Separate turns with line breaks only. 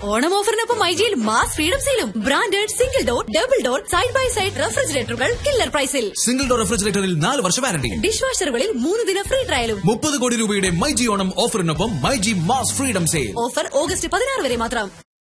ഓണം ഓഫറിനൊപ്പം മൈജിയിൽ mass freedom സെയിലും. Branded single door, double door, side by side റെഫ്രിജറേറ്ററുകൾ killer പ്രൈസിൽ.
Single door റെഫ്രിജറേറ്ററിൽ 4 വർഷ warranty.
Dish വാഷറുകളിൽ 3 ദിന free ട്രയലും.
30 കോടി രൂപയുടെ myG Onam ഓഫറിനൊപ്പം myG mass freedom sale.
Offer August 16 വരെ മാത്രം.